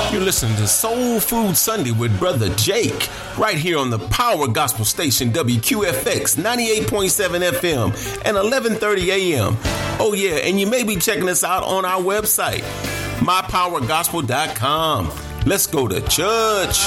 You're listening to Soul Food Sunday with Brother Jake, right here on the Power Gospel Station, WQFX 98.7 FM and 1130 AM. Oh yeah, and you may be checking us out on our website, mypowergospel.com. Let's go to church.